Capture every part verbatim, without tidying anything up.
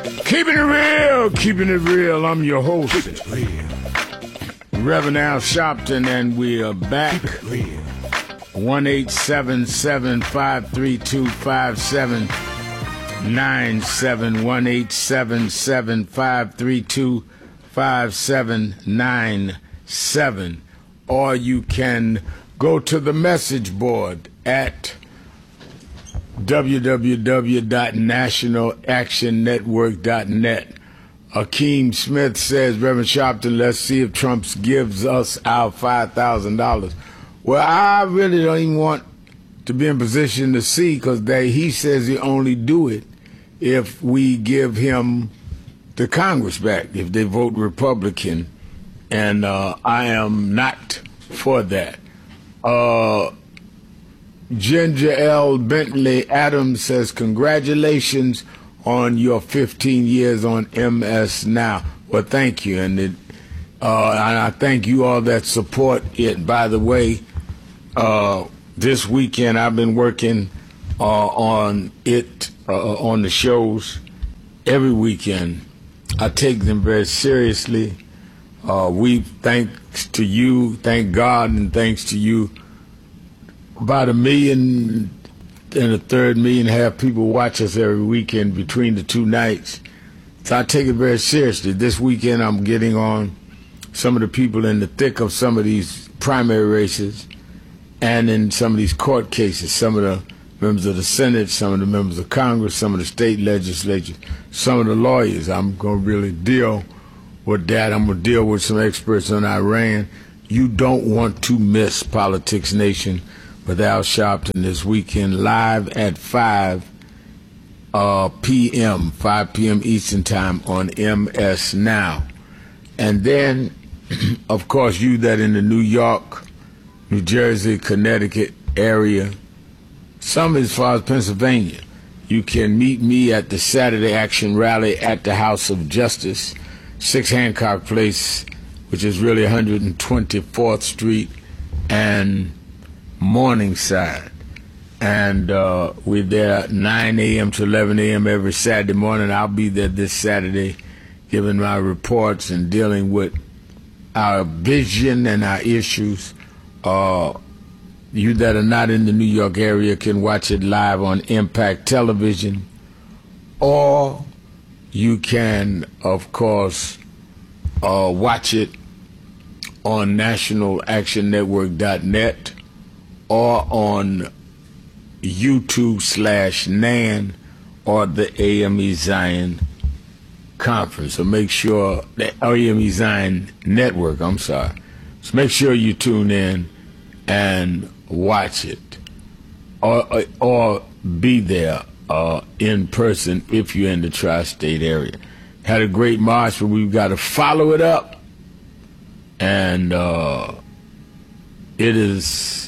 Keeping it real, keeping it real. I'm your host, Reverend Al Sharpton, and we are back. one eight seven seven, five three two, five seven nine seven. one eight seven seven, five three two, five seven nine seven. Or you can go to the message board at w w w dot national action network dot net. Akeem Smith says, Reverend Sharpton, let's see if Trump gives us our five thousand dollars. Well, I really don't even want to be in position to see, because he says he only do it if we give him the Congress back, if they vote Republican. And uh, I am not for that. Uh, Ginger L. Bentley Adams says, congratulations on your fifteen years on M S Now. Well, thank you. And, it, uh, and I thank you all that support it. By the way, uh, this weekend I've been working uh, on it, uh, on the shows every weekend. I take them very seriously. Uh, we, thanks to you, thank God, and thanks to you, about a million and a third million and a half people watch us every weekend between the two nights. So I take it very seriously. This weekend I'm getting on some of the people in the thick of some of these primary races and in some of these court cases, some of the members of the Senate, some of the members of Congress, some of the state legislatures, some of the lawyers. I'm going to really deal with that. I'm going to deal with some experts on Iran. You don't want to miss Politics Nation with Al Sharpton this weekend, live at five uh, p m, five p m Eastern Time on M S Now. And then, of course, you that in the New York, New Jersey, Connecticut area, some as far as Pennsylvania, you can meet me at the Saturday Action Rally at the House of Justice, six Hancock Place, which is really one hundred twenty-fourth Street and Morningside. And uh, we're there nine a m to eleven a m every Saturday morning. I'll be there this Saturday giving my reports and dealing with our vision and our issues. Uh, you that are not in the New York area can watch it live on Impact Television, or you can, of course, uh, watch it on national action network dot net or on YouTube slash Nan or the A M E Zion Conference. So make sure, the A M E Zion Network, I'm sorry. So make sure you tune in and watch it, or, or, or be there uh, in person if you're in the tri-state area. Had a great march, but we've got to follow it up. And uh, it is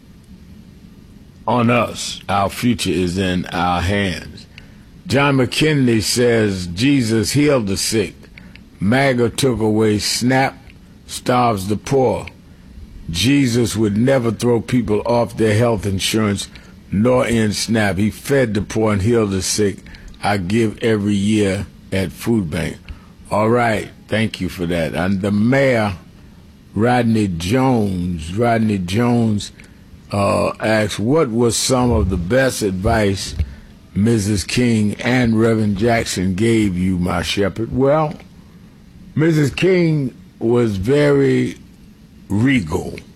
on us. Our future is in our hands. John McKinley says, Jesus healed the sick. MAGA took away SNAP, starves the poor. Jesus would never throw people off their health insurance nor end SNAP. He fed the poor and healed the sick. I give every year at Food Bank. All right. Thank you for that. And the mayor, Rodney Jones, Rodney Jones uh, asked, what was some of the best advice Missus King and Reverend Jackson gave you, my shepherd? Well, Missus King was very regal.